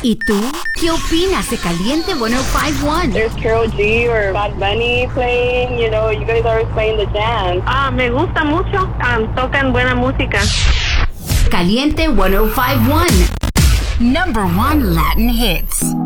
¿Y tú? ¿Qué opinas de Caliente 105.1? There's Karol G or Bad Bunny playing, you know, you guys always playing the jam. Me gusta mucho, tocan buena música. Caliente 105.1, #1 Latin hits.